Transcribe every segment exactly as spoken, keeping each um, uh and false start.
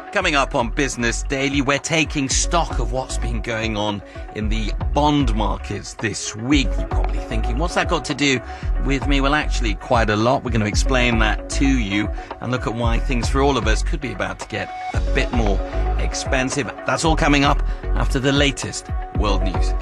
Coming up on Business Daily, we're taking stock of what's been going on in the bond markets this week. You're probably thinking, what's that got to do with me? Well, actually, quite a lot. We're going to explain that to you and look at why things for all of us could be about to get a bit more expensive. That's all coming up after the latest world news.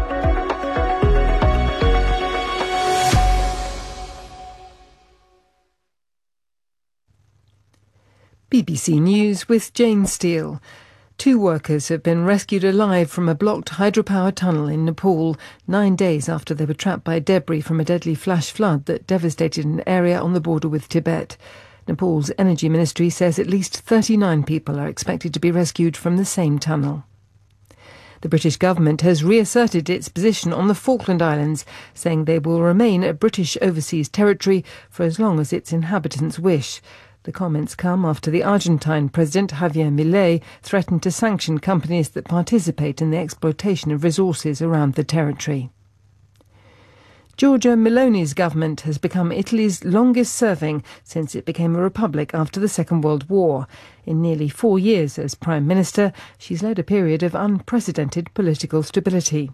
B B C News with Jane Steele. Two workers have been rescued alive from a blocked hydropower tunnel in Nepal nine days after they were trapped by debris from a deadly flash flood that devastated an area on the border with Tibet. Nepal's Energy Ministry says at least thirty-nine people are expected to be rescued from the same tunnel. The British government has reasserted its position on the Falkland Islands, saying they will remain a British overseas territory for as long as its inhabitants wish. The comments come after the Argentine President Javier Milei threatened to sanction companies that participate in the exploitation of resources around the territory. Giorgia Meloni's government has become Italy's longest-serving since it became a republic after the Second World War. In nearly four years as Prime Minister, she's led a period of unprecedented political stability.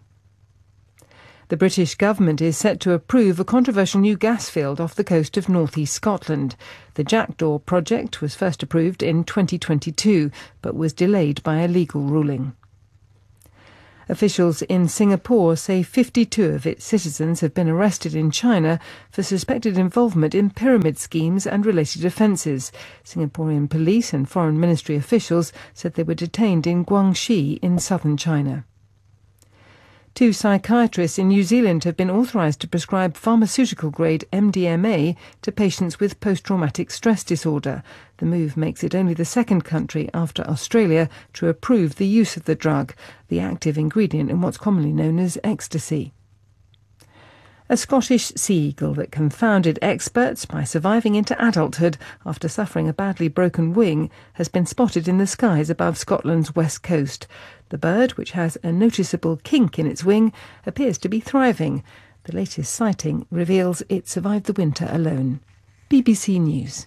The British government is set to approve a controversial new gas field off the coast of north-east Scotland. The Jackdaw project was first approved in twenty twenty-two, but was delayed by a legal ruling. Officials in Singapore say fifty-two of its citizens have been arrested in China for suspected involvement in pyramid schemes and related offences. Singaporean police and foreign ministry officials said they were detained in Guangxi in southern China. Two psychiatrists in New Zealand have been authorised to prescribe pharmaceutical-grade M D M A to patients with post-traumatic stress disorder. The move makes it only the second country after Australia to approve the use of the drug, the active ingredient in what's commonly known as ecstasy. A Scottish sea eagle that confounded experts by surviving into adulthood after suffering a badly broken wing has been spotted in the skies above Scotland's west coast. The bird, which has a noticeable kink in its wing, appears to be thriving. The latest sighting reveals it survived the winter alone. B B C News.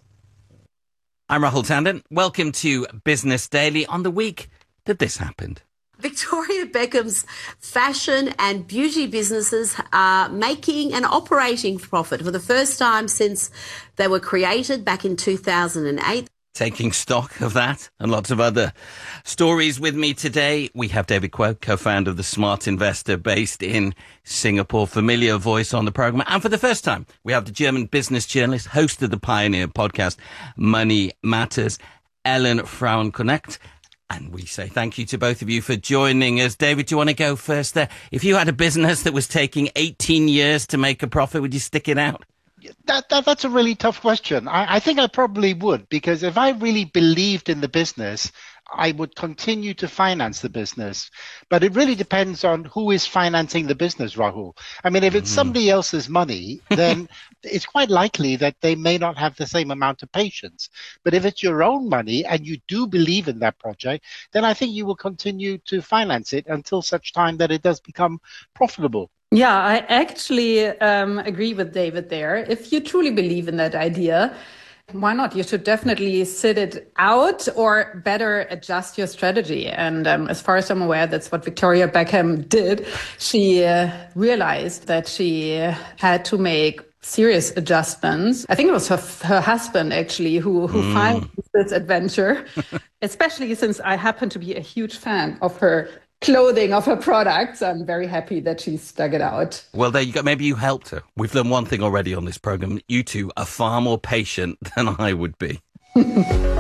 I'm Rahul Tandon. Welcome to Business Daily on the week that this happened. Victoria Beckham's fashion and beauty businesses are making and operating profit for the first time since they were created back in two thousand eight. Taking stock of that and lots of other stories with me today. We have David Kuo, co-founder of The Smart Investor based in Singapore, familiar voice on the programme. And for the first time, we have the German business journalist, host of the Pioneer podcast, Money Matters, Ellen Frauenknecht. And we say thank you to both of you for joining us. David, do you want to go first there? If you had a business that was taking eighteen years to make a profit, would you stick it out? That, that That's a really tough question. I, I think I probably would, because if I really believed in the business, I would continue to finance the business. But it really depends on who is financing the business, Rahul. I mean, if it's mm. somebody else's money, then it's quite likely that they may not have the same amount of patience. But if it's your own money and you do believe in that project, then I think you will continue to finance it until such time that it does become profitable. Yeah, I actually um, agree with David there. If you truly believe in that idea, why not? You should definitely sit it out or better adjust your strategy. And um, as far as I'm aware, that's what Victoria Beckham did. She uh, realized that she had to make serious adjustments. I think it was her, her husband, actually, who, who mm. financed this adventure, especially since I happen to be a huge fan of her clothing, of her products. I'm very happy that she stuck it out. Well, there you go. Maybe you helped her. We've learned one thing already on this programme. You two are far more patient than I would be. It's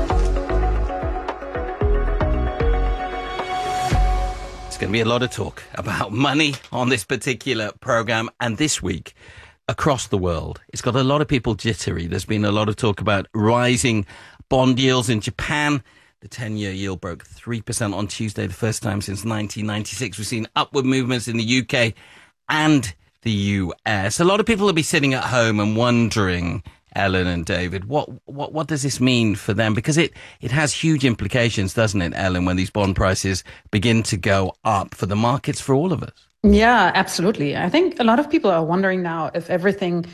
going to be a lot of talk about money on this particular programme. And this week, across the world, it's got a lot of people jittery. There's been a lot of talk about rising bond yields in Japan. The ten-year yield broke three percent on Tuesday, the first time since nineteen ninety-six. We've seen upward movements in the U K and the U S. A lot of people will be sitting at home and wondering, Ellen and David, what what what does this mean for them? Because it, it has huge implications, doesn't it, Ellen, when these bond prices begin to go up for the markets, for all of us? Yeah, absolutely. I think a lot of people are wondering now if everything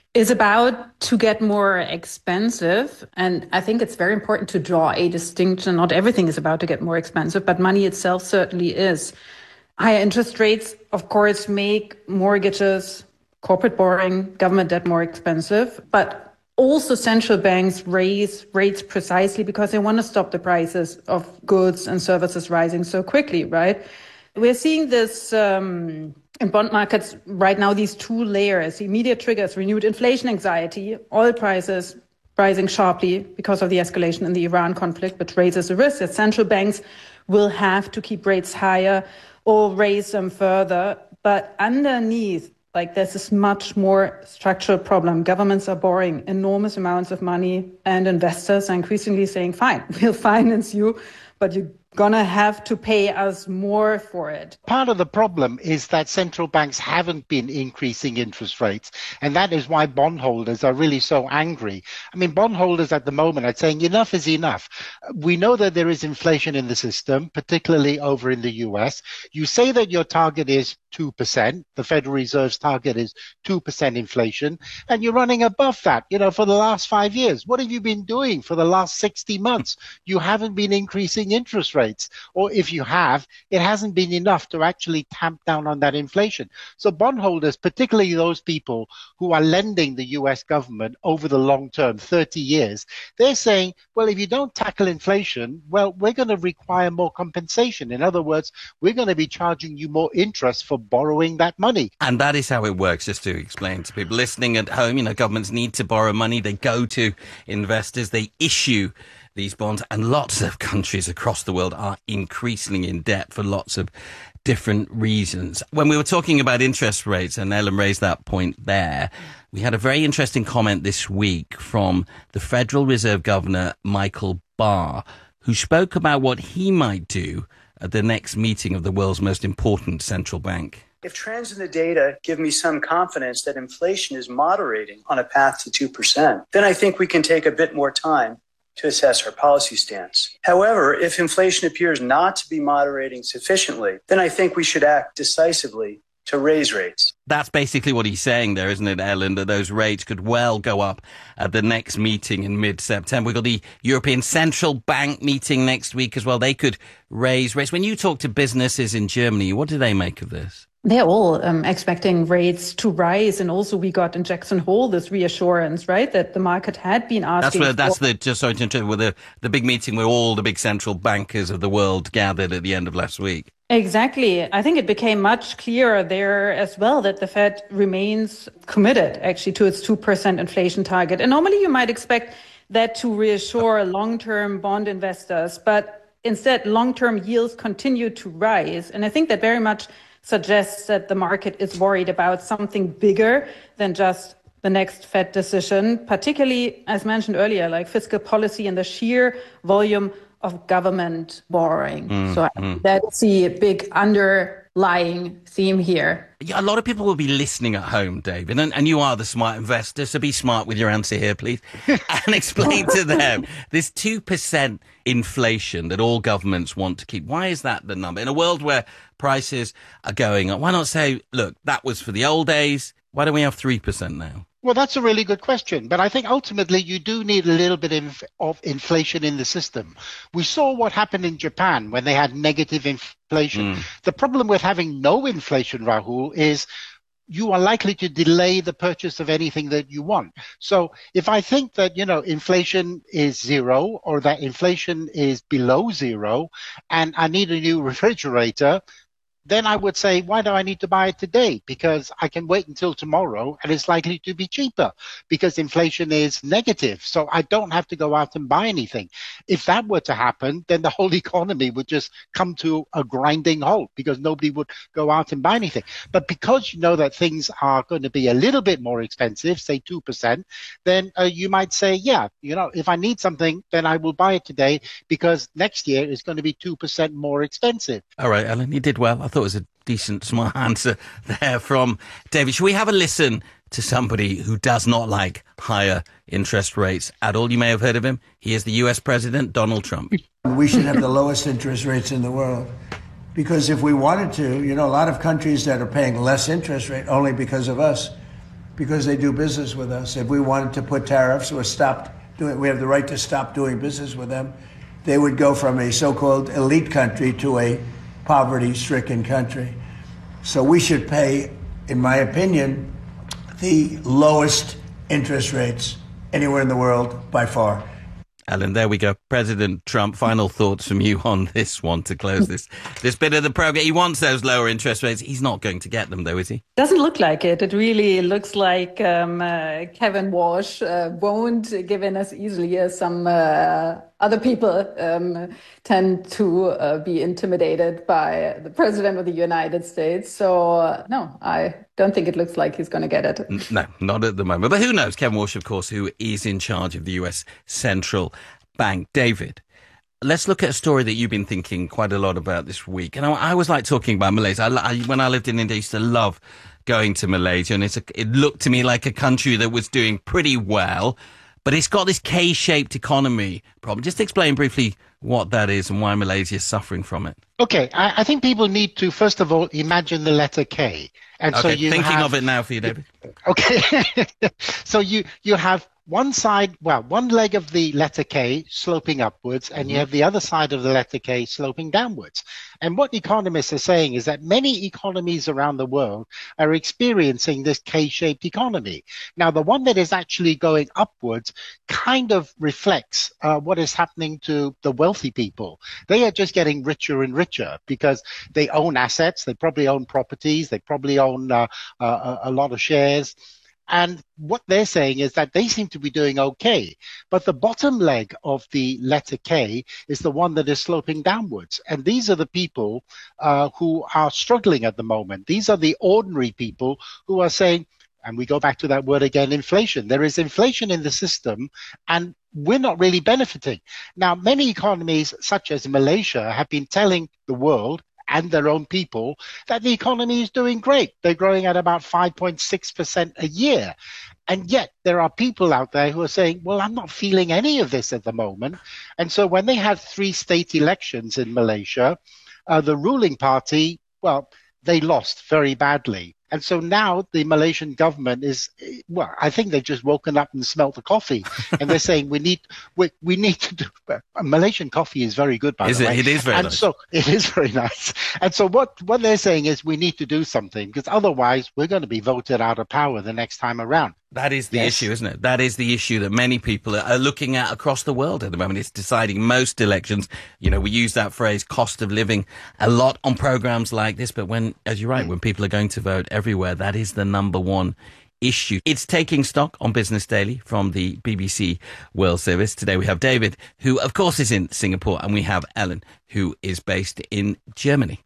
is about to get more expensive. And I think it's very important to draw a distinction. Not everything is about to get more expensive, but money itself certainly is. Higher interest rates, of course, make mortgages, corporate borrowing, government debt more expensive. But also central banks raise rates precisely because they want to stop the prices of goods and services rising so quickly, right? We're seeing this um, in bond markets right now, these two layers. The immediate triggers, renewed inflation anxiety, oil prices rising sharply because of the escalation in the Iran conflict, which raises the risk that central banks will have to keep rates higher or raise them further. But underneath, like there's this much more structural problem. Governments are borrowing enormous amounts of money and investors are increasingly saying, fine, we'll finance you, but you're going to have to pay us more for it. Part of the problem is that central banks haven't been increasing interest rates, and that is why bondholders are really so angry. I mean, bondholders at the moment are saying enough is enough. We know that there is inflation in the system, particularly over in the U S. You say that your target is two percent. The Federal Reserve's target is two percent inflation, and you're running above that, you know, for the last five years. What have you been doing for the last sixty months? You haven't been increasing interest rates. Rates, or if you have, it hasn't been enough to actually tamp down on that inflation. So bondholders, particularly those people who are lending the U S government over the long term, thirty years, they're saying, well, if you don't tackle inflation, well, we're going to require more compensation. In other words, we're going to be charging you more interest for borrowing that money. And that is how it works, just to explain to people listening at home. You know, governments need to borrow money. They go to investors, they issue these bonds, and lots of countries across the world are increasingly in debt for lots of different reasons. When we were talking about interest rates, and Ellen raised that point there, we had a very interesting comment this week from the Federal Reserve Governor, Michael Barr, who spoke about what he might do at the next meeting of the world's most important central bank. If trends in the data give me some confidence that inflation is moderating on a path to two percent, then I think we can take a bit more time to assess our policy stance. However, if inflation appears not to be moderating sufficiently, then I think we should act decisively to raise rates. That's basically what he's saying there, isn't it, Ellen, that those rates could well go up at the next meeting in mid-September. We've got the European Central Bank meeting next week as well. They could raise rates. When you talk to businesses in Germany, what do they make of this? They're all um, expecting rates to rise. And also we got in Jackson Hole this reassurance, right, that the market had been asking. That's where, that's for- the, just sorry to interrupt, with the, the big meeting where all the big central bankers of the world gathered at the end of last week. Exactly. I think it became much clearer there as well that the Fed remains committed actually to its two percent inflation target. And normally you might expect that to reassure long-term bond investors, but instead long-term yields continue to rise. And I think that very much suggests that the market is worried about something bigger than just the next Fed decision, particularly, as mentioned earlier, like fiscal policy and the sheer volume of government borrowing. Mm, so mm. that's the big underlying theme here. Yeah, a lot of people will be listening at home, David, and, and you are the smart investor, so be smart with your answer here, please, and explain to them this two percent inflation that all governments want to keep. Why is that the number? In a world where prices are going up, why not say, look, that was for the old days. Why don't we have three percent now? Well, that's a really good question. But I think ultimately you do need a little bit of, of inflation in the system. We saw what happened in Japan when they had negative inflation. Mm. The problem with having no inflation, Rahul, is you are likely to delay the purchase of anything that you want. So if I think that, you know, inflation is zero or that inflation is below zero and I need a new refrigerator, then I would say, why do I need to buy it today? Because I can wait until tomorrow and it's likely to be cheaper because inflation is negative. So I don't have to go out and buy anything. If that were to happen, then the whole economy would just come to a grinding halt because nobody would go out and buy anything. But because you know that things are going to be a little bit more expensive, say two percent, then uh, you might say, yeah, you know, if I need something, then I will buy it today because next year is going to be two percent more expensive. All right, Ellen, you did well. I thought it was a decent, smart answer there from David. Should we have a listen to somebody who does not like higher interest rates at all? You may have heard of him. He is the U S President, Donald Trump. We should have the lowest interest rates in the world because if we wanted to, you know, a lot of countries that are paying less interest rate only because of us, because they do business with us. If we wanted to put tariffs or stop doing, we have the right to stop doing business with them, they would go from a so-called elite country to a poverty-stricken country. So we should pay, in my opinion, the lowest interest rates anywhere in the world by far. Ellen, there we go. President Trump, final thoughts from you on this one to close this this bit of the program. He wants those lower interest rates. He's not going to get them, though, is he? Doesn't look like it. It really looks like um, uh, Kevin Walsh uh, won't give in as easily as some uh, other people um, tend to uh, be intimidated by the president of the United States. So, uh, no, I don't think it looks like he's going to get it. No, not at the moment. But who knows? Kevin Walsh, of course, who is in charge of the U S Central Bank. David, let's look at a story that you've been thinking quite a lot about this week. And I, I always like talking about Malaysia. I, I, when I lived in India, I used to love going to Malaysia. And it's a, it looked to me like a country that was doing pretty well. But it's got this K-shaped economy problem. Just explain briefly what that is and why Malaysia is suffering from it. Okay, I, I think people need to, first of all, imagine the letter K. And okay, so you thinking have, of it now for you, David. Okay, so you, you have one side, well, one leg of the letter K sloping upwards, and you have the other side of the letter K sloping downwards. And what economists are saying is that many economies around the world are experiencing this K-shaped economy. Now, the one that is actually going upwards kind of reflects uh, what is happening to the wealthy people. They are just getting richer and richer because they own assets, they probably own properties, they probably own uh, uh, a lot of shares. And what they're saying is that they seem to be doing okay. But the bottom leg of the letter K is the one that is sloping downwards. And these are the people uh, who are struggling at the moment. These are the ordinary people who are saying, and we go back to that word again, inflation. There is inflation in the system, and we're not really benefiting. Now, many economies, such as Malaysia, have been telling the world and their own people that the economy is doing great. They're growing at about five point six percent a year. And yet there are people out there who are saying, well, I'm not feeling any of this at the moment. And so when they had three state elections in Malaysia, uh, the ruling party, well, they lost very badly. And so now the Malaysian government is, well, I think they've just woken up and smelt the coffee. And they're saying we need we, we need to do, Malaysian coffee is very good, by is the it? way. It is very and nice. so it is very nice. And so what, what they're saying is we need to do something, because otherwise we're going to be voted out of power the next time around. That is the Yes. issue, isn't it? That is the issue that many people are looking at across the world at the moment. It's deciding most elections. You know, we use that phrase, cost of living, a lot on programs like this. But when, as you're right, when people are going to vote everywhere, that is the number one issue. It's Taking Stock on Business Daily from the B B C World Service. Today we have David, who of course is in Singapore, and we have Ellen, who is based in Germany.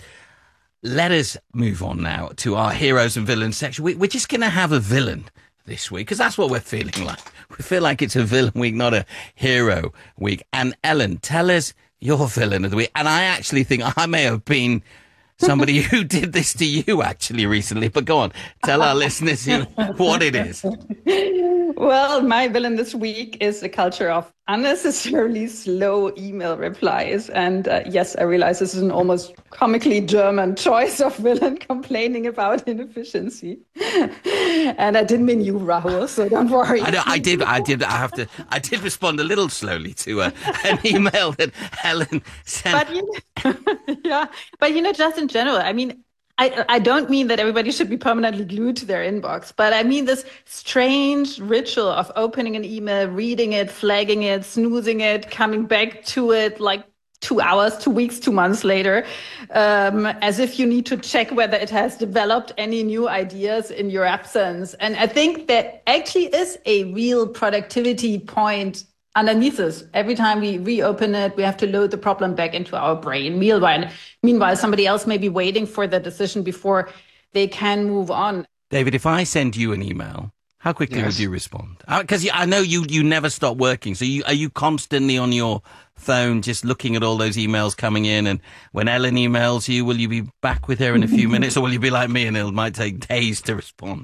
Let us move on now to our heroes and villains section. We, we're just going to have a villain this week, because that's what we're feeling like. We feel like it's a villain week, not a hero week. And Ellen, tell us your villain of the week. And I actually think I may have been somebody who did this to you actually recently. But go on, tell our listeners who, what it is. Well, my villain this week is the culture of unnecessarily slow email replies. And uh, yes, I realize this is an almost comically German choice of villain, complaining about inefficiency. And I didn't mean you, Rahul, so don't worry. I, know, I did, I did, I have to, I did respond a little slowly to uh, an email that Helen sent. But you know, yeah, but you know, just in general, I mean, I, I don't mean that everybody should be permanently glued to their inbox, but I mean this strange ritual of opening an email, reading it, flagging it, snoozing it, coming back to it like two hours, two weeks, two months later, um, as if you need to check whether it has developed any new ideas in your absence. And I think that actually is a real productivity point underneath this. Every time we reopen it, we have to load the problem back into our brain. Meanwhile, meanwhile, somebody else may be waiting for the decision before they can move on. David, if I send you an email, how quickly Yes. would you respond? Because I know you, you never stop working. So you, are you constantly on your phone just looking at all those emails coming in? And when Ellen emails you, will you be back with her in a few minutes? Or will you be like me and it might take days to respond?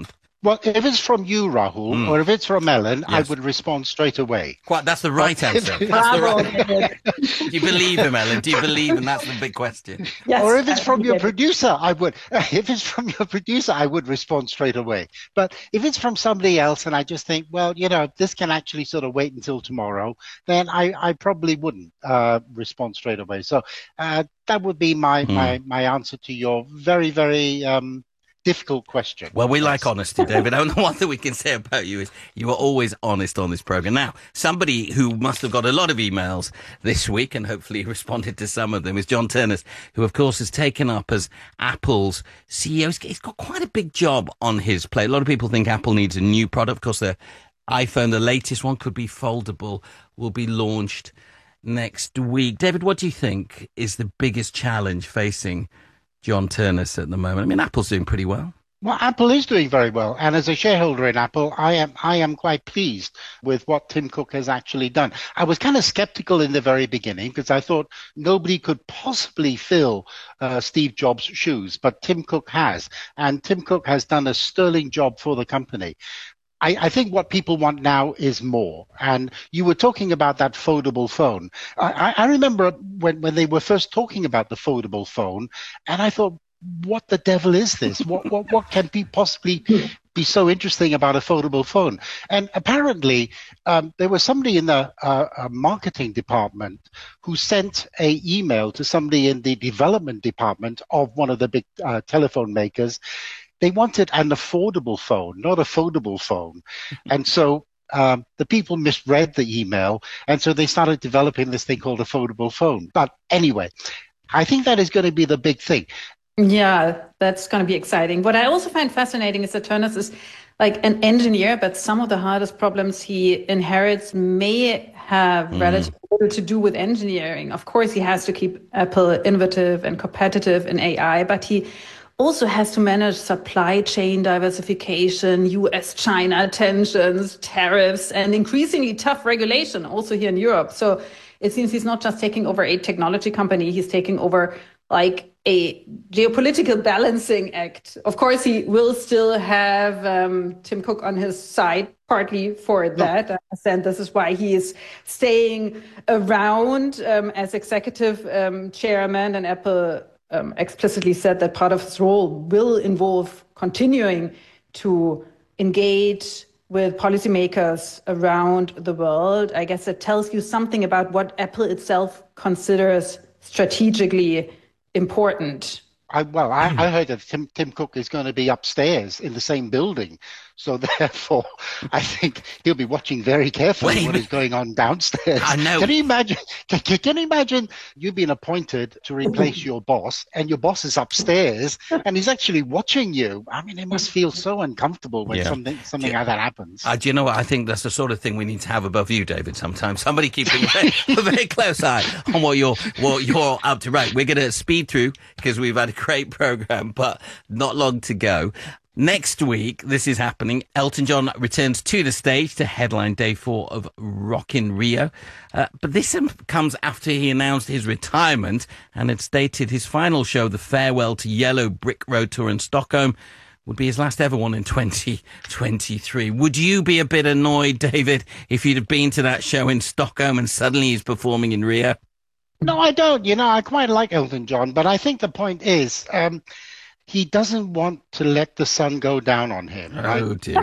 Well, if it's from you, Rahul, mm. or if it's from Ellen, yes. I would respond straight away. Quite, that's the right but answer. That's the right. Do you believe him, Ellen? Do you believe him? That's the big question. Yes, or if it's from your producer, I would. If it's from your producer, I would respond straight away. But if it's from somebody else, and I just think, well, you know, this can actually sort of wait until tomorrow, then I, I probably wouldn't uh, respond straight away. So uh, that would be my, mm. my my answer to your very very. Um, difficult question. Well, we yes. like honesty, David. And the one thing we can say about you is you are always honest on this program. Now, somebody who must have got a lot of emails this week and hopefully responded to some of them is John Ternus, who, of course, has taken up as Apple's C E O. He's got quite a big job on his plate. A lot of people think Apple needs a new product. Of course, the iPhone, the latest one, could be foldable, will be launched next week. David, what do you think is the biggest challenge facing John Ternus at the moment? I mean, Apple's doing pretty well. Well, Apple is doing very well. And as a shareholder in Apple, I am I am quite pleased with what Tim Cook has actually done. I was kind of skeptical in the very beginning because I thought nobody could possibly fill uh, Steve Jobs' shoes, but Tim Cook has. And Tim Cook has done a sterling job for the company. I, I think what people want now is more. And you were talking about that foldable phone. I, I remember when, when they were first talking about the foldable phone, and I thought, what the devil is this? What what what can be possibly be so interesting about a foldable phone? And apparently, um, there was somebody in the uh, uh, marketing department who sent a email to somebody in the development department of one of the big uh, telephone makers. They wanted an affordable phone, not a foldable phone. And so um, the people misread the email, and so they started developing this thing called a foldable phone. But anyway, I think that is going to be the big thing. Yeah, that's going to be exciting. What I also find fascinating is that Ternus is like an engineer, but some of the hardest problems he inherits may have mm. relatively little to do with engineering. Of course, he has to keep Apple innovative and competitive in A I, but he also has to manage supply chain diversification, U S China tensions, tariffs, and increasingly tough regulation also here in Europe. So it seems he's not just taking over a technology company, he's taking over like a geopolitical balancing act. Of course, he will still have um, Tim Cook on his side, partly for that. I understand this is why he is staying around um, as executive um, chairman, and Apple um, explicitly said that part of his role will involve continuing to engage with policymakers around the world. I guess it tells you something about what Apple itself considers strategically important. I, well, I, I heard that Tim, Tim Cook is going to be upstairs in the same building. So therefore, I think he'll be watching very carefully Wait, what is going on downstairs. I know. Can you imagine? Can, can you imagine you being appointed to replace your boss, and your boss is upstairs, and he's actually watching you? I mean, it must feel so uncomfortable when yeah. something something you, like that happens. Uh, do you know what? I think that's the sort of thing we need to have above you, David. Sometimes somebody keeping a very, a very close eye on what you're what you're up to. Right, we're going to speed through because we've had a great program, but not long to go. Next week, this is happening. Elton John returns to the stage to headline day four of Rock in Rio. Uh, but this comes after he announced his retirement and had stated his final show, the Farewell to Yellow Brick Road Tour in Stockholm, would be his last ever one in twenty twenty-three. Would you be a bit annoyed, David, if you'd have been to that show in Stockholm and suddenly he's performing in Rio? No, I don't. You know, I quite like Elton John, but I think the point is... Um, he doesn't want to let the sun go down on him. Right? Oh, dear.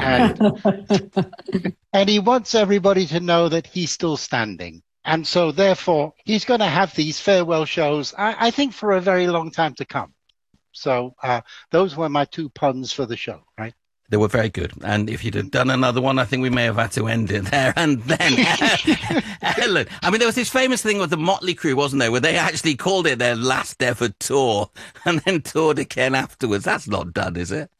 And, and he wants everybody to know that he's still standing. And so, therefore, he's going to have these farewell shows, I, I think, for a very long time to come. So uh, those were my two puns for the show, right? They were very good. And if you'd have done another one, I think we may have had to end it there. And then, Ellen, I mean, there was this famous thing with the Motley Crue, wasn't there, where they actually called it their last ever tour and then toured again afterwards. That's not done, is it?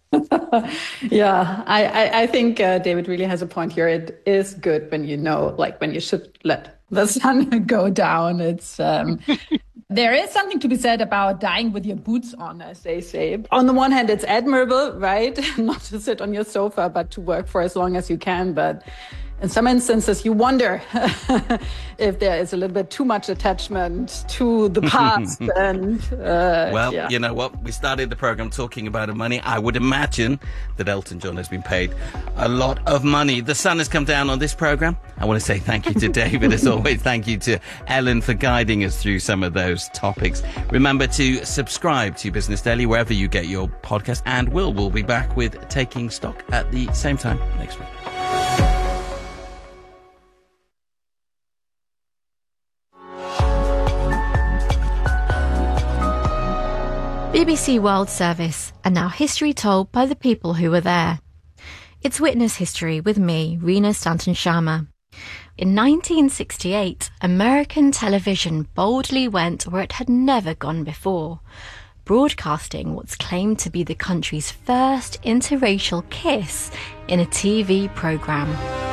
yeah, I, I, I think uh, David really has a point here. It is good when you know, like, when you should let the sun go down. It's... Um, There is something to be said about dying with your boots on, as they say. On the one hand, it's admirable, right? Not to sit on your sofa, but to work for as long as you can. But in some instances, you wonder if there is a little bit too much attachment to the past. and uh, Well, yeah. you know what? We started the program talking about money. I would imagine that Elton John has been paid a lot of money. The sun has come down on this program. I want to say thank you to David, as always. Thank you to Ellen for guiding us through some of those topics. Remember to subscribe to Business Daily wherever you get your podcast, and Will will be back with Taking Stock at the same time next week. B B C World Service, and now history told by the people who were there. It's Witness History with me, Reena Stanton Sharma. In nineteen sixty-eight, American television boldly went where it had never gone before, broadcasting what's claimed to be the country's first interracial kiss in a T V programme.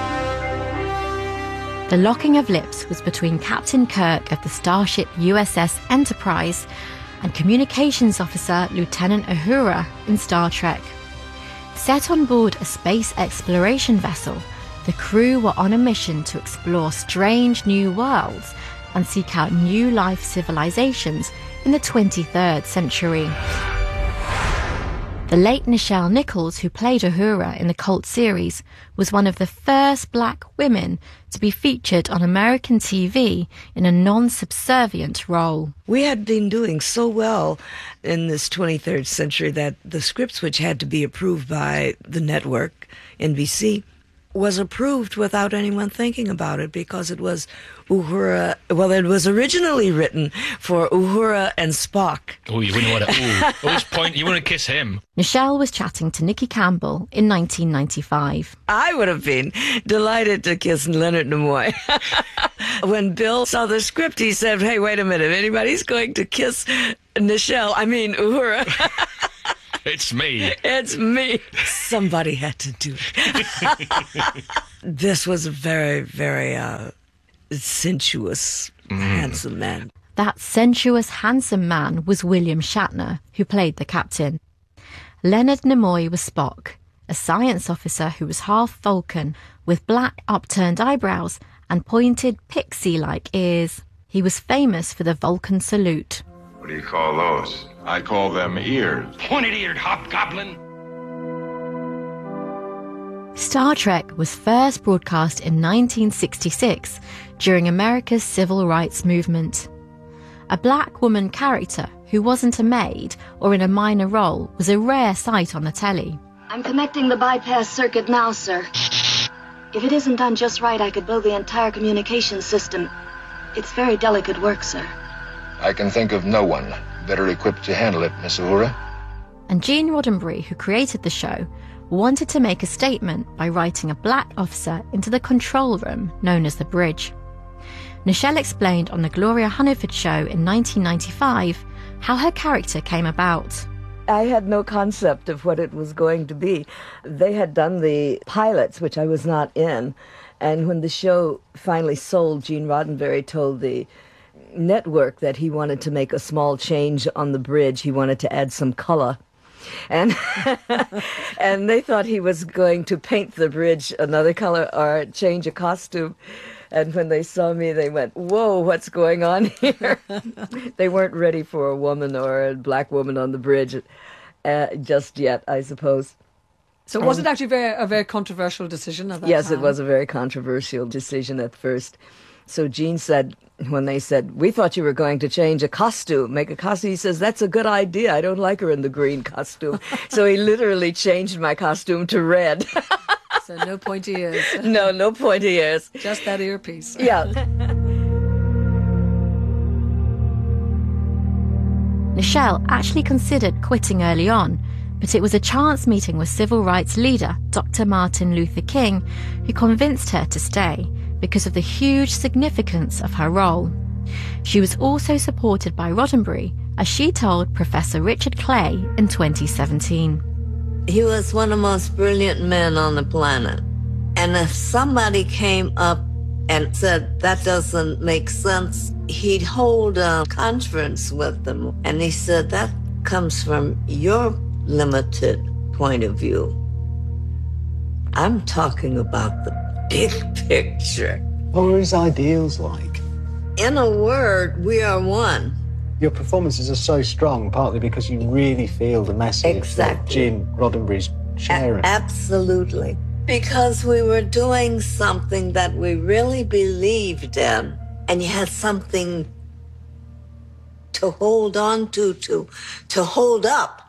The locking of lips was between Captain Kirk of the starship U S S Enterprise and Communications Officer Lieutenant Uhura in Star Trek. Set on board a space exploration vessel, the crew were on a mission to explore strange new worlds and seek out new life civilizations in the twenty-third century. The late Nichelle Nichols, who played Uhura in the cult series, was one of the first black women to be featured on American T V in a non-subservient role. We had been doing so well in this twenty-third century that the scripts, which had to be approved by the network, N B C, was approved without anyone thinking about it, because it was Uhura. Well, it was originally written for Uhura and Spock. Oh, you wouldn't want to. Oh, at this point, you want to kiss him. Nichelle was chatting to Nikki Campbell in nineteen ninety-five. I would have been delighted to kiss Leonard Nimoy. When Bill saw the script, he said, "Hey, wait a minute! If anybody's going to kiss Nichelle, I mean Uhura." It's me. It's me. Somebody had to do it. This was a very, very uh, sensuous, mm. handsome man. That sensuous, handsome man was William Shatner, who played the captain. Leonard Nimoy was Spock, a science officer who was half Vulcan, with black upturned eyebrows and pointed pixie-like ears. He was famous for the Vulcan salute. What do you call those? I call them ears. Pointed-eared hobgoblin. Star Trek was first broadcast in nineteen sixty-six during America's civil rights movement. A black woman character who wasn't a maid or in a minor role was a rare sight on the telly. I'm connecting the bypass circuit now, sir. If it isn't done just right, I could blow the entire communications system. It's very delicate work, sir. I can think of no one better equipped to handle it, Miss Uhura. And Gene Roddenberry, who created the show, wanted to make a statement by writing a black officer into the control room known as the bridge. Nichelle explained on the Gloria Hunniford show in nineteen ninety-five how her character came about. I had no concept of what it was going to be. They had done the pilots, which I was not in, and when the show finally sold, Gene Roddenberry told the network that he wanted to make a small change on the bridge. He wanted to add some color. And and they thought he was going to paint the bridge another color or change a costume. And when they saw me, they went, "Whoa, what's going on here?" They weren't ready for a woman or a black woman on the bridge uh, just yet, I suppose. So was um, it actually very, a very controversial decision at that yes, time? Yes, it was a very controversial decision at first. So Gene said, when they said, "We thought you were going to change a costume, make a costume," he says, "That's a good idea. I don't like her in the green costume." So he literally changed my costume to red. So no pointy ears. No, no pointy ears. Just that earpiece. Yeah. Nichelle actually considered quitting early on, but it was a chance meeting with civil rights leader Doctor Martin Luther King who convinced her to stay because of the huge significance of her role. She was also supported by Roddenberry, as she told Professor Richard Clay in twenty seventeen. He was one of the most brilliant men on the planet. And if somebody came up and said, "That doesn't make sense," he'd hold a conference with them. And he said, "That comes from your limited point of view. I'm talking about the big picture. What were his ideals like? In a word, we are one. Your performances are so strong, partly because you really feel the message exactly. that Gene Roddenberry's sharing. A- absolutely. Because we were doing something that we really believed in, and you had something to hold on to, to, to hold up.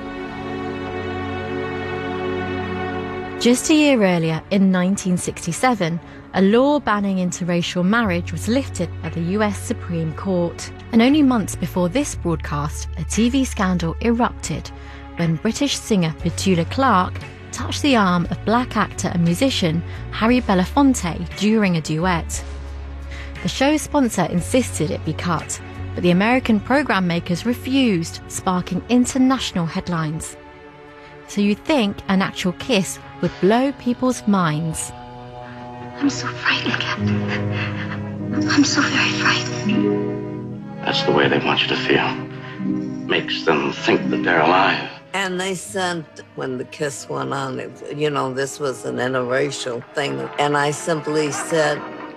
Just a year earlier, in nineteen sixty-seven, a law banning interracial marriage was lifted by the U S Supreme Court. And only months before this broadcast, a T V scandal erupted when British singer Petula Clark touched the arm of black actor and musician Harry Belafonte during a duet. The show's sponsor insisted it be cut, but the American program makers refused, sparking international headlines. So you'd think an actual kiss would blow people's minds. I'm so frightened, Captain. I'm so very frightened. That's the way they want you to feel. Makes them think that they're alive. And they said, when the kiss went on, it, you know, this was an interracial thing. And I simply said,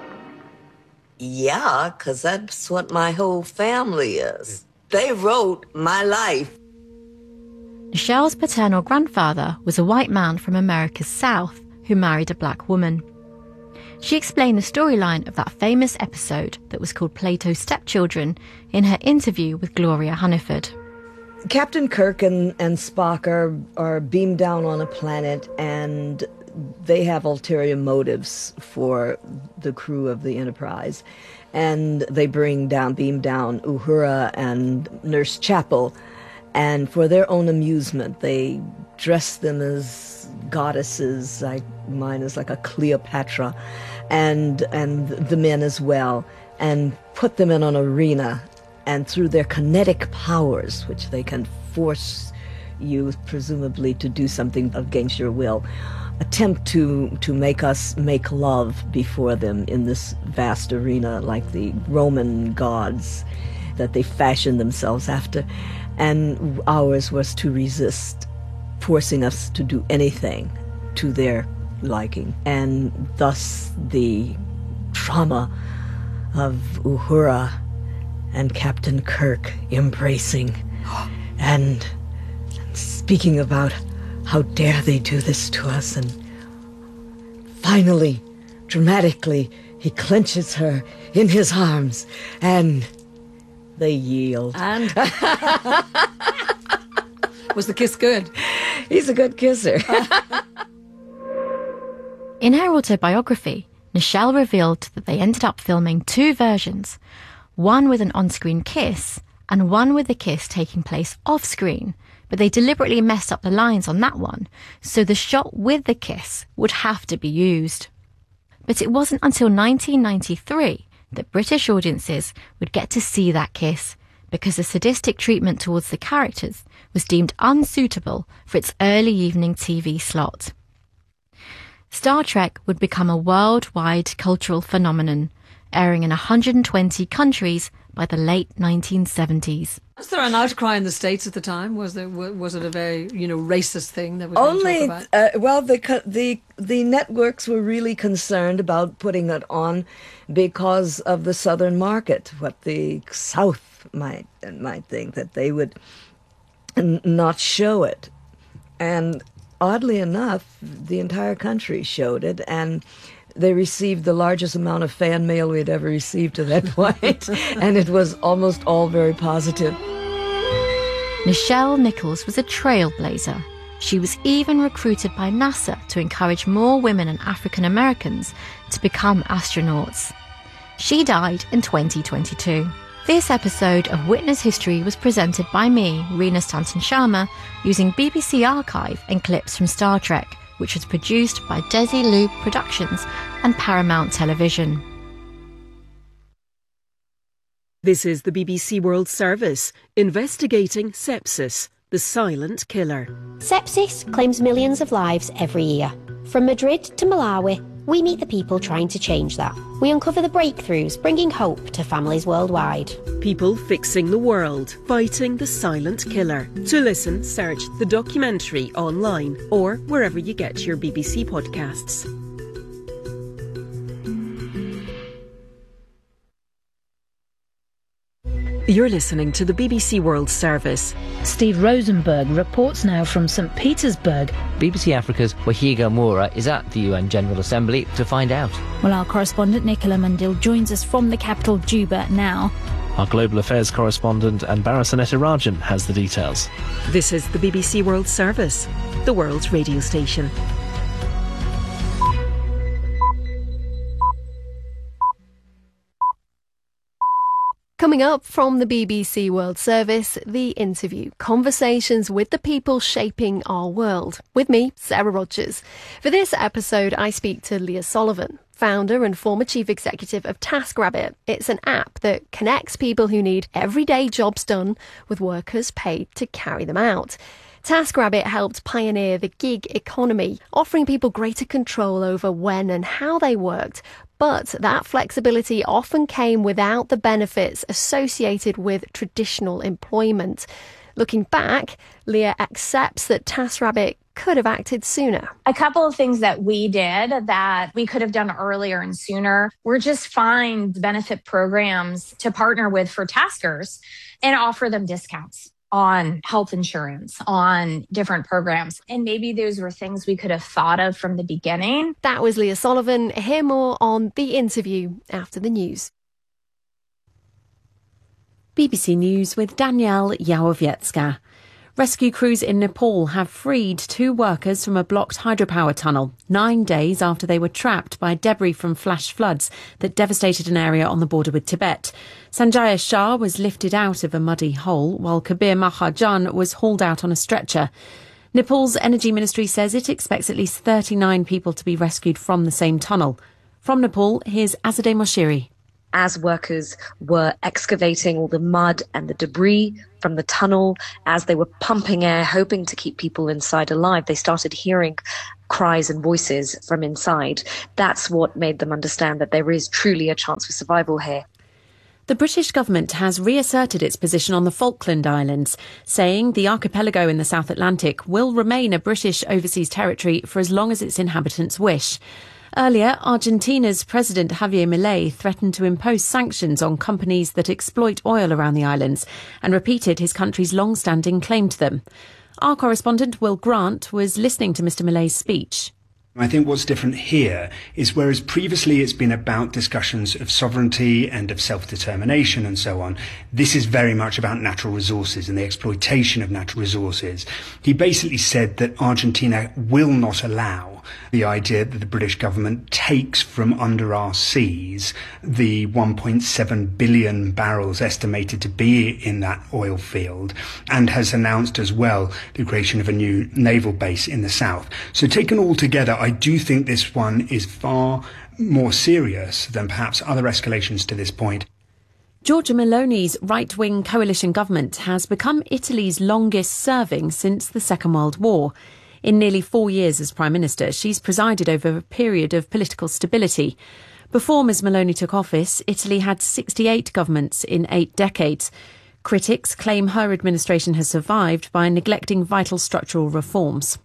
yeah, because that's what my whole family is. They wrote my life. Nichelle's paternal grandfather was a white man from America's South who married a black woman. She explained the storyline of that famous episode that was called Plato's Stepchildren in her interview with Gloria Hunniford. Captain Kirk and, and Spock are, are beamed down on a planet, and they have ulterior motives for the crew of the Enterprise. And they bring down, beam down Uhura and Nurse Chapel, and for their own amusement, they dress them as goddesses. Like mine is like a Cleopatra, and and the men as well, and put them in an arena. And through their kinetic powers, which they can force you, presumably, to do something against your will, attempt to, to make us make love before them in this vast arena, like the Roman gods that they fashioned themselves after. And ours was to resist, forcing us to do anything to their liking. And thus the trauma of Uhura and Captain Kirk embracing and speaking about how dare they do this to us. And finally, dramatically, he clenches her in his arms and they yield. And was the kiss good? He's a good kisser. In her autobiography, Nichelle revealed that they ended up filming two versions, one with an on-screen kiss and one with the kiss taking place off-screen, but they deliberately messed up the lines on that one, so the shot with the kiss would have to be used. But it wasn't until nineteen ninety-three that British audiences would get to see that kiss, because the sadistic treatment towards the characters was deemed unsuitable for its early evening T V slot. Star Trek would become a worldwide cultural phenomenon, airing in one hundred twenty countries by the late nineteen seventies. Was there an outcry in the States at the time? Was there was it a very, you know, racist thing that was Only, being talked about? Uh, well, the the the networks were really concerned about putting it on because of the Southern market. What the South might might think that they would n- not show it, and oddly enough, the entire country showed it, and they received the largest amount of fan mail we'd ever received to that point, and it was almost all very positive. Nichelle Nichols was a trailblazer. She was even recruited by NASA to encourage more women and African Americans to become astronauts. She died in twenty twenty-two. This episode of Witness History was presented by me, Reena Stanton Sharma, using B B C Archive and clips from Star Trek, which was produced by Desi Loop Productions and Paramount Television. This is the B B C World Service, investigating sepsis, the silent killer. Sepsis claims millions of lives every year. From Madrid to Malawi, we meet the people trying to change that. We uncover the breakthroughs, bringing hope to families worldwide. People fixing the world, fighting the silent killer. To listen, search the documentary online or wherever you get your B B C podcasts. You're listening to the B B C World Service. Steve Rosenberg reports now from St Petersburg. B B C Africa's Wahiga Moura is at the U N General Assembly to find out. Well, our correspondent Nicola Mandil joins us from the capital Juba now. Our global affairs correspondent Anbara Sanetarajan has the details. This is the B B C World Service, the world's radio station. Coming up from the B B C World Service, The Interview, conversations with the people shaping our world. With me, Sarah Rogers. For this episode, I speak to Leah Sullivan, founder and former chief executive of TaskRabbit. It's an app that connects people who need everyday jobs done with workers paid to carry them out. TaskRabbit helped pioneer the gig economy, offering people greater control over when and how they worked. But that flexibility often came without the benefits associated with traditional employment. Looking back, Leah accepts that TaskRabbit could have acted sooner. A couple of things that we did that we could have done earlier and sooner were just find benefit programs to partner with for taskers and offer them discounts on health insurance, on different programs. And maybe those were things we could have thought of from the beginning. That was Leah Sullivan. Hear more on The Interview after the news. B B C News with Danielle Yawowiecka. Rescue crews in Nepal have freed two workers from a blocked hydropower tunnel nine days after they were trapped by debris from flash floods that devastated an area on the border with Tibet. Sanjaya Shah was lifted out of a muddy hole, while Kabir Mahajan was hauled out on a stretcher. Nepal's Energy Ministry says it expects at least thirty-nine people to be rescued from the same tunnel. From Nepal, here's Azadeh Moshiri. As workers were excavating all the mud and the debris from the tunnel, as they were pumping air, hoping to keep people inside alive, they started hearing cries and voices from inside. That's what made them understand that there is truly a chance for survival here. The British government has reasserted its position on the Falkland Islands, saying the archipelago in the South Atlantic will remain a British overseas territory for as long as its inhabitants wish. Earlier, Argentina's President Javier Milei threatened to impose sanctions on companies that exploit oil around the islands and repeated his country's long-standing claim to them. Our correspondent Will Grant was listening to Mr Milei's speech. I think what's different here is whereas previously it's been about discussions of sovereignty and of self-determination and so on, this is very much about natural resources and the exploitation of natural resources. He basically said that Argentina will not allow the idea that the British government takes from under our seas the one point seven billion barrels estimated to be in that oil field, and has announced as well the creation of a new naval base in the south. So taken all together, I do think this one is far more serious than perhaps other escalations to this point. Giorgia Meloni's right-wing coalition government has become Italy's longest-serving since the Second World War. In nearly four years as Prime Minister, she's presided over a period of political stability. Before Miz Meloni took office, Italy had sixty-eight governments in eight decades. Critics claim her administration has survived by neglecting vital structural reforms.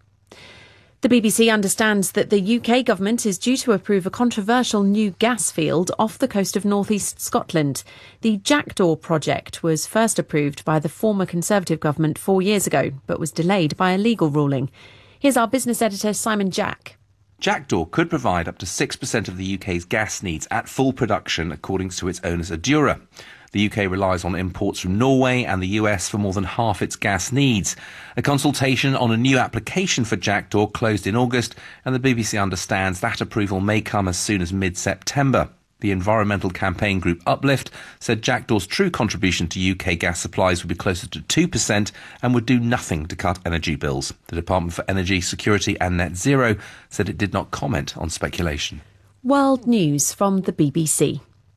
The B B C understands that the U K government is due to approve a controversial new gas field off the coast of northeast Scotland. The Jackdaw project was first approved by the former Conservative government four years ago, but was delayed by a legal ruling. Here's our business editor, Simon Jack. Jackdaw could provide up to six percent of the U K's gas needs at full production, according to its owners Adura. The U K relies on imports from Norway and the U S for more than half its gas needs. A consultation on a new application for Jackdaw closed in August, and the B B C understands that approval may come as soon as mid-September. The environmental campaign group Uplift said Jackdaw's true contribution to U K gas supplies would be closer to two percent and would do nothing to cut energy bills. The Department for Energy, Security and Net Zero said it did not comment on speculation. World News from the B B C.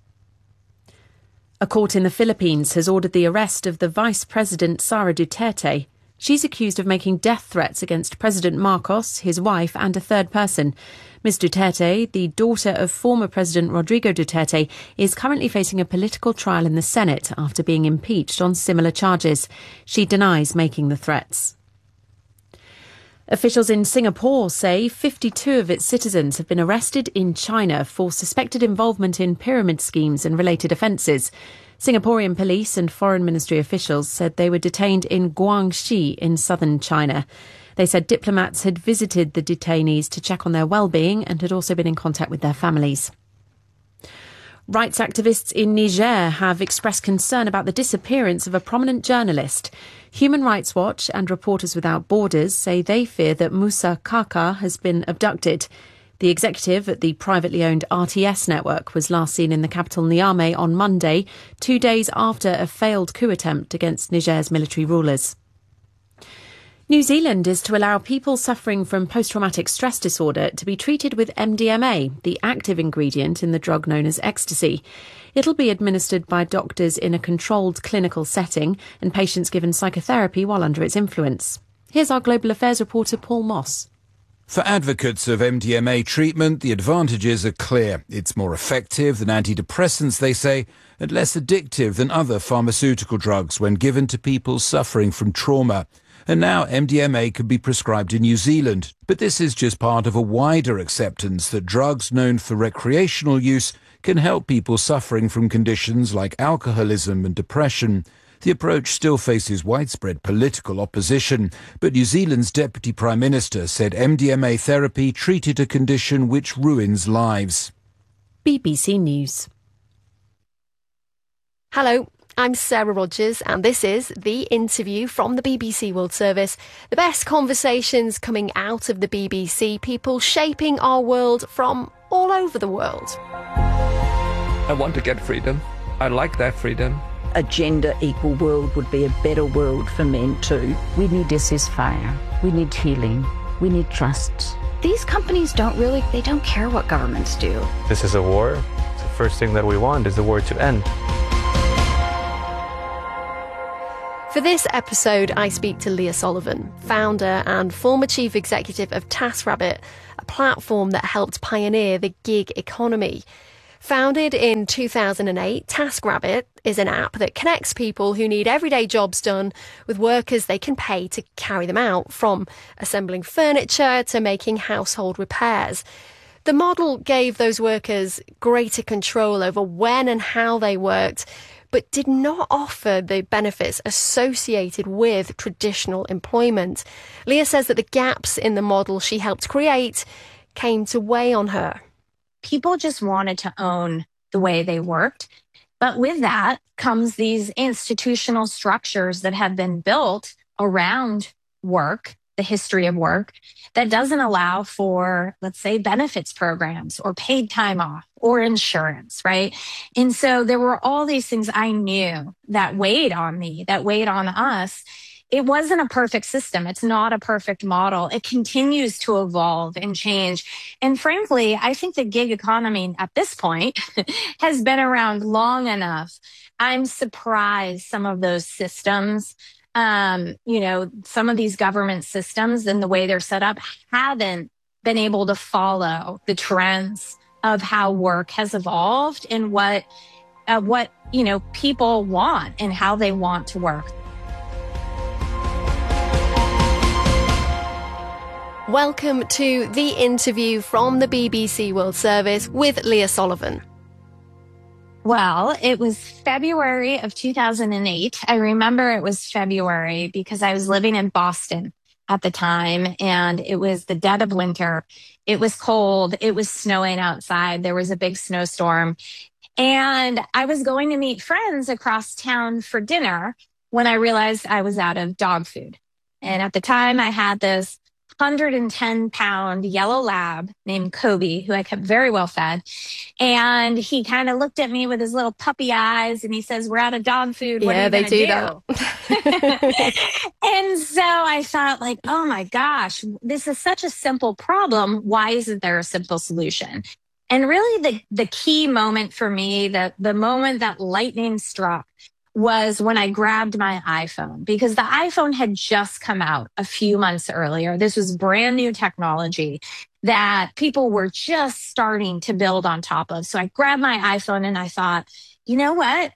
A court in the Philippines has ordered the arrest of the Vice President Sara Duterte. She's accused of making death threats against President Marcos, his wife and a third person. Miz Duterte, the daughter of former President Rodrigo Duterte, is currently facing a political trial in the Senate after being impeached on similar charges. She denies making the threats. Officials in Singapore say fifty-two of its citizens have been arrested in China for suspected involvement in pyramid schemes and related offences. Singaporean police and foreign ministry officials said they were detained in Guangxi in southern China. They said diplomats had visited the detainees to check on their well-being and had also been in contact with their families. Rights activists in Niger have expressed concern about the disappearance of a prominent journalist. Human Rights Watch and Reporters Without Borders say they fear that Moussa Kaka has been abducted. The executive at the privately owned R T S network was last seen in the capital Niamey on Monday, two days after a failed coup attempt against Niger's military rulers. New Zealand is to allow people suffering from post-traumatic stress disorder to be treated with M D M A, the active ingredient in the drug known as ecstasy. It'll be administered by doctors in a controlled clinical setting and patients given psychotherapy while under its influence. Here's our Global Affairs reporter Paul Moss. For advocates of M D M A treatment, the advantages are clear. It's more effective than antidepressants, they say, and less addictive than other pharmaceutical drugs when given to people suffering from trauma. And now M D M A can be prescribed in New Zealand. But this is just part of a wider acceptance that drugs known for recreational use can help people suffering from conditions like alcoholism and depression. The approach still faces widespread political opposition, but New Zealand's Deputy Prime Minister said M D M A therapy treated a condition which ruins lives. B B C News. Hello. I'm Sarah Rogers and this is The Interview from the B B C World Service. The best conversations coming out of the B B C, people shaping our world from all over the world. I want to get freedom. I like that freedom. A gender-equal world would be a better world for men too. We need a ceasefire. We need healing. We need trust. These companies don't really, they don't care what governments do. This is a war. The first thing that we want is the war to end. For this episode, I speak to Leah Sullivan, founder and former chief executive of TaskRabbit, a platform that helped pioneer the gig economy. Founded in two thousand eight, TaskRabbit is an app that connects people who need everyday jobs done with workers they can pay to carry them out, from assembling furniture to making household repairs. The model gave those workers greater control over when and how they worked, but did not offer the benefits associated with traditional employment. Leah says that the gaps in the model she helped create came to weigh on her. People just wanted to own the way they worked. But with that comes these institutional structures that have been built around work, the history of work, that doesn't allow for, let's say, benefits programs or paid time off or insurance, right? And so there were all these things I knew that weighed on me, that weighed on us. It wasn't a perfect system. It's not a perfect model. It continues to evolve and change. And frankly, I think the gig economy at this point has been around long enough. I'm surprised some of those systems, um, you know, some of these government systems and the way they're set up haven't been able to follow the trends of how work has evolved and what, uh, what, you know, people want and how they want to work. Welcome to The Interview from the B B C World Service with Leah Sullivan. Well, it was February of two thousand eight. I remember it was February because I was living in Boston at the time, and it was the dead of winter. It was cold. It was snowing outside. There was a big snowstorm. And I was going to meet friends across town for dinner when I realized I was out of dog food. And at the time, I had this one hundred ten pound yellow lab named Kobe, who I kept very well fed. And he kind of looked at me with his little puppy eyes and he says, "We're out of dog food. What yeah, are you they do, do that. And so I thought, like, oh my gosh, this is such a simple problem. Why isn't there a simple solution? And really the, the key moment for me, the, the moment that lightning struck, was when I grabbed my iPhone, because the iPhone had just come out a few months earlier. This was brand new technology that people were just starting to build on top of. So I grabbed my iPhone and I thought, you know what?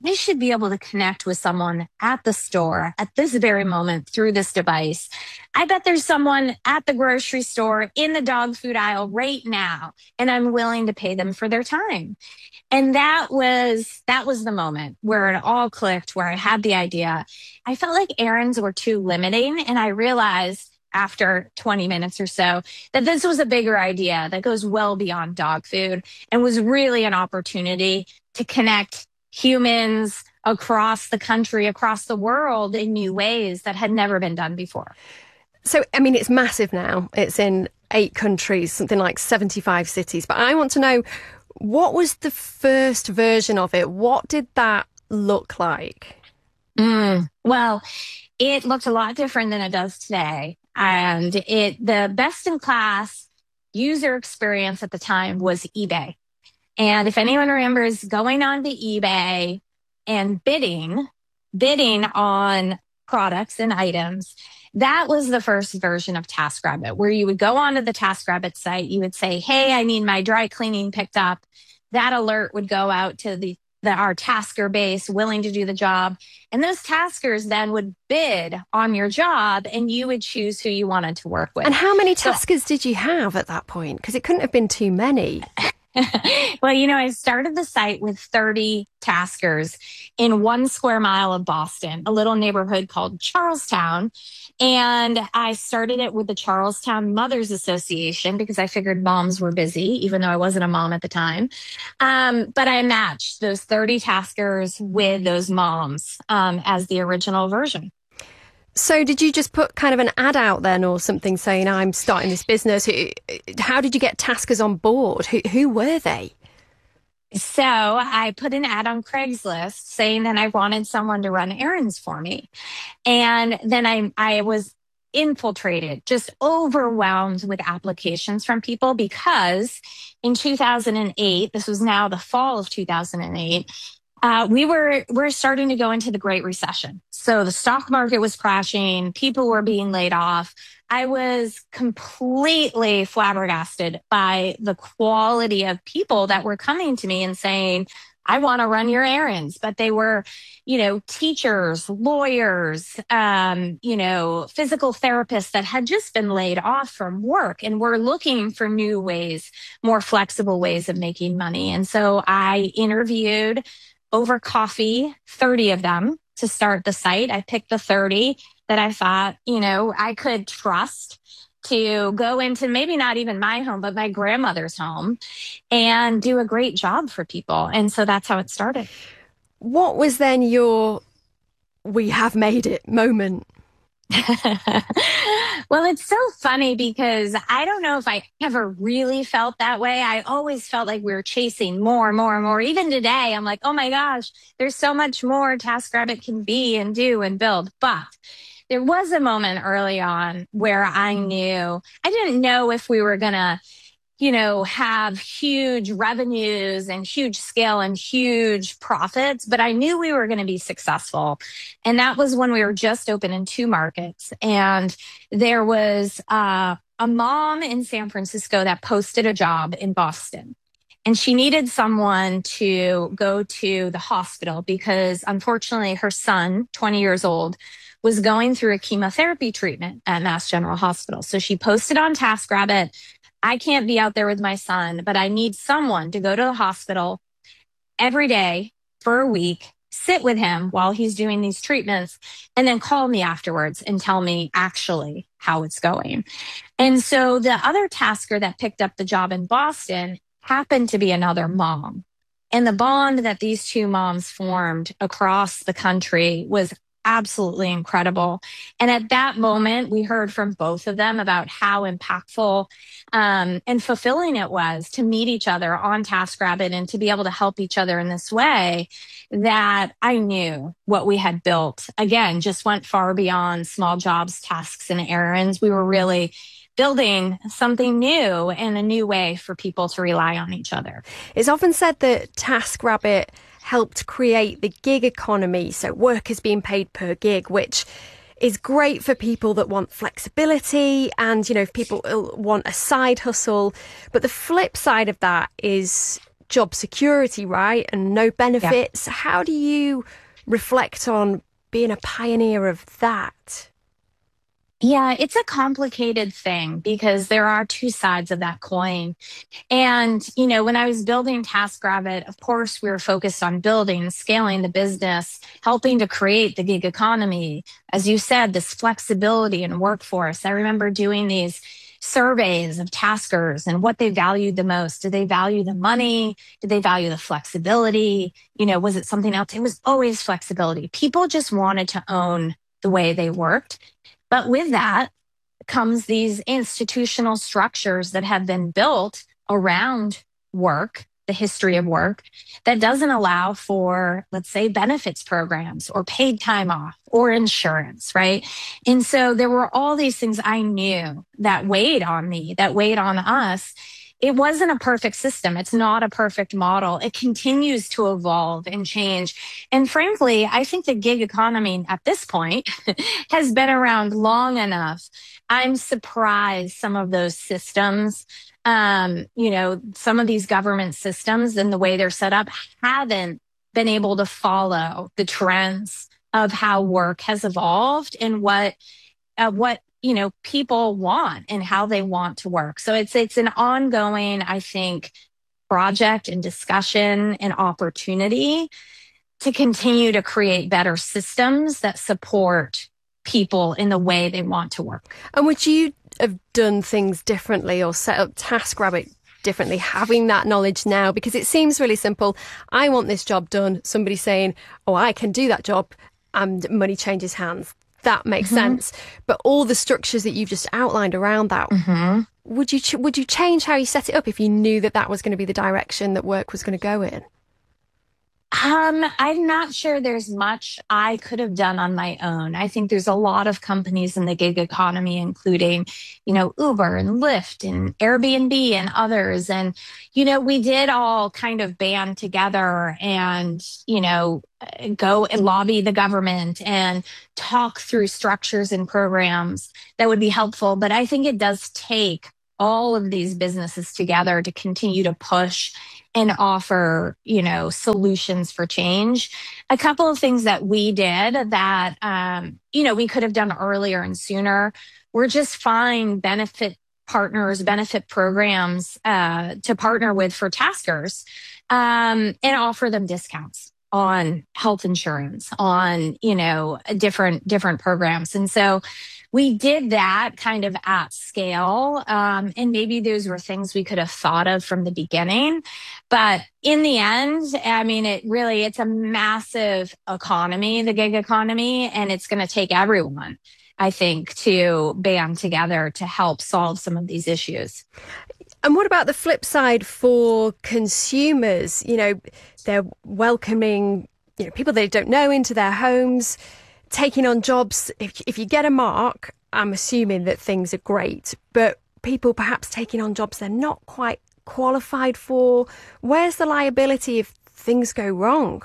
I should be able to connect with someone at the store at this very moment through this device. I bet there's someone at the grocery store in the dog food aisle right now, and I'm willing to pay them for their time. And that was, that was the moment where it all clicked, where I had the idea. I felt like errands were too limiting, and I realized after twenty minutes or so that this was a bigger idea that goes well beyond dog food and was really an opportunity to connect humans across the country, across the world in new ways that had never been done before. So, I mean, it's massive now. It's in eight countries, something like seventy-five cities. But I want to know, what was the first version of it? What did that look like? Mm, well, it looked a lot different than it does today. And it the best in class user experience at the time was eBay. And if anyone remembers going on to eBay and bidding, bidding on products and items, that was the first version of TaskRabbit, where you would go onto the TaskRabbit site, you would say, hey, I need my dry cleaning picked up. That alert would go out to the, the our tasker base willing to do the job. And those taskers then would bid on your job, and you would choose who you wanted to work with. And how many So- taskers did you have at that point? Because it couldn't have been too many. Well, you know, I started the site with thirty taskers in one square mile of Boston, a little neighborhood called Charlestown. And I started it with the Charlestown Mothers Association because I figured moms were busy, even though I wasn't a mom at the time. Um, but I matched those thirty taskers with those moms um, as the original version. So did you just put kind of an ad out then or something saying, I'm starting this business? How did you get taskers on board? Who, who were they? So I put an ad on Craigslist saying that I wanted someone to run errands for me. And then I, I was infiltrated, just overwhelmed with applications from people because in two thousand eight, this was now the fall of two thousand eight, Uh, we were we're starting to go into the Great Recession. So the stock market was crashing. People were being laid off. I was completely flabbergasted by the quality of people that were coming to me and saying, I want to run your errands. But they were, you know, teachers, lawyers, um, you know, physical therapists that had just been laid off from work and were looking for new ways, more flexible ways of making money. And so I interviewed over coffee, thirty of them to start the site. I picked the thirty that I thought, you know, I could trust to go into maybe not even my home, but my grandmother's home and do a great job for people. And so that's how it started. What was then your we have made it moment? Well, it's so funny because I don't know if I ever really felt that way. I always felt like we were chasing more and more and more. Even today, I'm like, oh my gosh, there's so much more TaskRabbit can be and do and build. But there was a moment early on where I knew, I didn't know if we were going to, you know, have huge revenues and huge scale and huge profits, but I knew we were going to be successful. And that was when we were just open in two markets. And there was uh, a mom in San Francisco that posted a job in Boston. And she needed someone to go to the hospital because unfortunately her son, twenty years old, was going through a chemotherapy treatment at Mass General Hospital. So she posted on TaskRabbit, I can't be out there with my son, but I need someone to go to the hospital every day for a week, sit with him while he's doing these treatments, and then call me afterwards and tell me actually how it's going. And so the other tasker that picked up the job in Boston happened to be another mom. And the bond that these two moms formed across the country was absolutely incredible. And at that moment, we heard from both of them about how impactful um, and fulfilling it was to meet each other on TaskRabbit and to be able to help each other in this way, that I knew what we had built, again, just went far beyond small jobs, tasks, and errands. We were really building something new and a new way for people to rely on each other. It's often said that TaskRabbit helped create the gig economy, so workers being paid per gig, which is great for people that want flexibility and, you know, if people want a side hustle. But the flip side of that is job security, right? And no benefits. Yeah. How do you reflect on being a pioneer of that? Yeah, it's a complicated thing because there are two sides of that coin. And, you know, when I was building TaskRabbit, of course, we were focused on building, scaling the business, helping to create the gig economy. As you said, this flexibility in workforce. I remember doing these surveys of taskers and what they valued the most. Did they value the money? Did they value the flexibility? You know, was it something else? It was always flexibility. People just wanted to own the way they worked. But with that comes these institutional structures that have been built around work, the history of work, that doesn't allow for, let's say, benefits programs or paid time off or insurance, right? And so there were all these things I knew that weighed on me, that weighed on us. It wasn't a perfect system. It's not a perfect model. It continues to evolve and change. And frankly, I think the gig economy at this point has been around long enough. I'm surprised some of those systems, um, you know, some of these government systems and the way they're set up haven't been able to follow the trends of how work has evolved and what, uh, what, you know, people want and how they want to work. So it's, it's an ongoing, I think, project and discussion and opportunity to continue to create better systems that support people in the way they want to work. And would you have done things differently or set up TaskRabbit differently, having that knowledge now? Because it seems really simple. I want this job done. Somebody saying, oh, I can do that job, and money changes hands. That makes mm-hmm. sense. But all the structures that you've just outlined around that, mm-hmm. would you ch- would you change how you set it up if you knew that that was going to be the direction that work was going to go in? Um, I'm not sure there's much I could have done on my own. I think there's a lot of companies in the gig economy, including, you know, Uber and Lyft and Airbnb and others. And, you know, we did all kind of band together and, you know, go and lobby the government and talk through structures and programs that would be helpful. But I think it does take all of these businesses together to continue to push and offer, you know, solutions for change. A couple of things that we did that, um, you know, we could have done earlier and sooner were just find benefit partners, benefit programs uh, to partner with for taskers um, and offer them discounts on health insurance, on, you know, different, different programs. And so we did that kind of at scale. Um, and maybe those were things we could have thought of from the beginning. But in the end, I mean, it really, it's a massive economy, the gig economy, and it's going to take everyone, I think, to band together to help solve some of these issues. And what about the flip side for consumers? You know, they're welcoming, you know, people they don't know into their homes, taking on jobs. If, if you get a mark, I'm assuming that things are great, but people perhaps taking on jobs they're not quite qualified for. Where's the liability if things go wrong?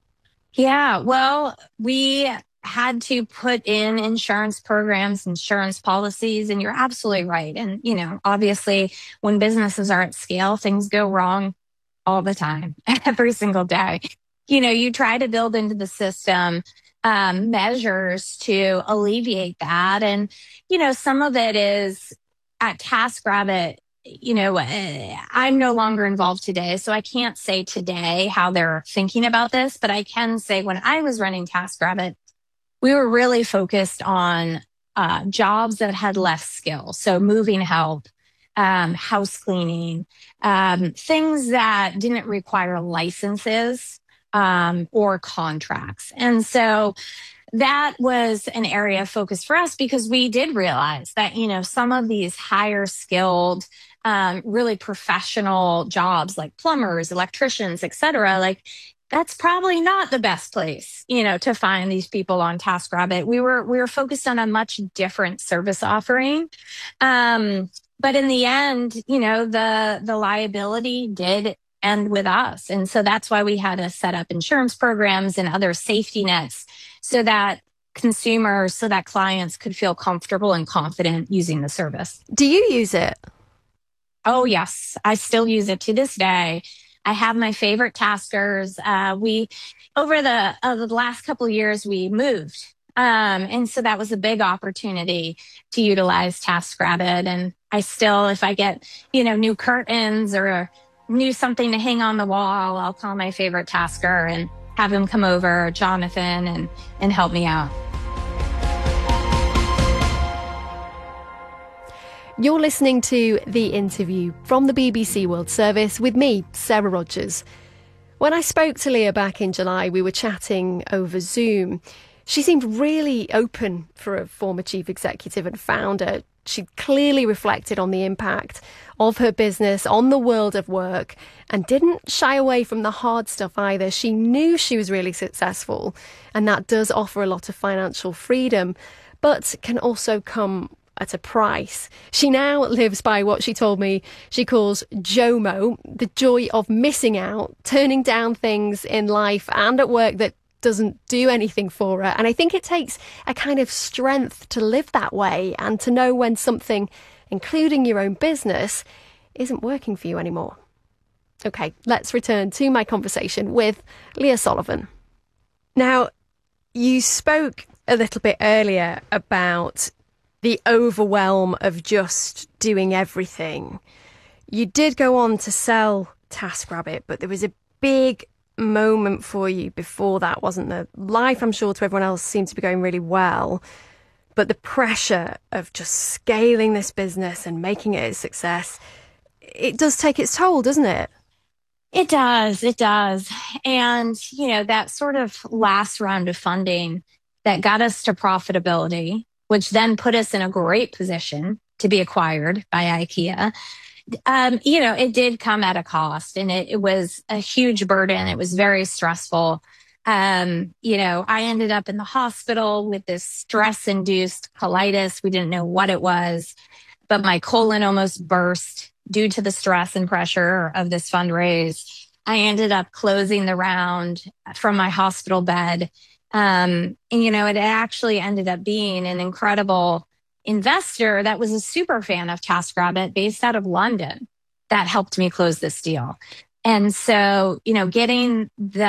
Yeah, well, we had to put in insurance programs, insurance policies, and you're absolutely right. And, you know, obviously when businesses are at scale, things go wrong all the time, every single day. You know, you try to build into the system um, measures to alleviate that. And, you know, some of it is at TaskRabbit, you know, I'm no longer involved today, so I can't say today how they're thinking about this, but I can say when I was running TaskRabbit, we were really focused on uh, jobs that had less skill. So moving help, um, house cleaning, um, things that didn't require licenses um, or contracts. And so that was an area of focus for us because we did realize that, you know, some of these higher skilled, um, really professional jobs like plumbers, electricians, et cetera, like that's probably not the best place, you know, to find these people on TaskRabbit. We were we were focused on a much different service offering. Um, but in the end, you know, the the liability did end with us. And so that's why we had to set up insurance programs and other safety nets so that consumers, so that clients could feel comfortable and confident using the service. Do you use it? Oh, yes. I still use it to this day. I have my favorite taskers. Uh, we, over the, uh, the last couple of years, we moved. Um, and so that was a big opportunity to utilize TaskRabbit. And I still, if I get, you know, new curtains or new something to hang on the wall, I'll call my favorite tasker and have him come over, Jonathan, and, and help me out. You're listening to The Interview from the B B C World Service with me, Sarah Rogers. When I spoke to Leah back in July, we were chatting over Zoom. She seemed really open for a former chief executive and founder. She clearly reflected on the impact of her business on the world of work and didn't shy away from the hard stuff either. She knew she was really successful, and that does offer a lot of financial freedom, but can also come at a price. She now lives by what she told me she calls JOMO, the joy of missing out, turning down things in life and at work that doesn't do anything for her. And I think it takes a kind of strength to live that way and to know when something, including your own business, isn't working for you anymore. Okay, let's return to my conversation with Leah Sullivan. Now, you spoke a little bit earlier about the overwhelm of just doing everything. You did go on to sell TaskRabbit, but there was a big moment for you before that, wasn't there? Life, I'm sure, to everyone else seemed to be going really well, but the pressure of just scaling this business and making it a success, it does take its toll, doesn't it? It does. It does. And, you know, that sort of last round of funding that got us to profitability, which then put us in a great position to be acquired by IKEA. Um, you know, it did come at a cost, and it, it was a huge burden. It was very stressful. Um, you know, I ended up in the hospital with this stress-induced colitis. We didn't know what it was, but my colon almost burst due to the stress and pressure of this fundraise. I ended up closing the round from my hospital bed. Um, and, you know, it actually ended up being an incredible investor that was a super fan of TaskRabbit based out of London that helped me close this deal. And so, you know, getting the